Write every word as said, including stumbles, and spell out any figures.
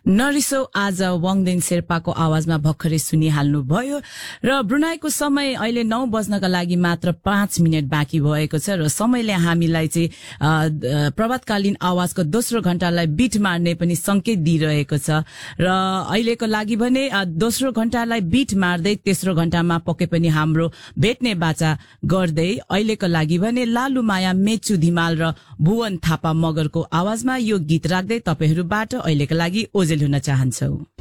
नरिसो आज वाङदेन शेर्पाको आवाजमा भर्खरै सुनिहाल्नु भयो र ब्रुनाईको समय अहिले नौ बज्नका लागि मात्र पाँच मिनट बाँकी भएको छ र समयले हामीलाई चाहिँ प्रभातकालीन आवाजको दोस्रो घण्टालाई बिट मार्ने पनि संकेत दिइरहेको छ र अहिलेको लागि भने दोस्रो घण्टालाई बिट मार्दै तेस्रो घण्टामा पक्कै पनि हाम्रो भेट्ने बाचा गर्दै अहिलेको लागि भने लालु माया मेचु धिमाल र भुवन थापा मगरको आवाजमा यो गीत राख्दै तपाईहरूबाट अहिलेको लागि ओजेल हुन चाहन्छौ।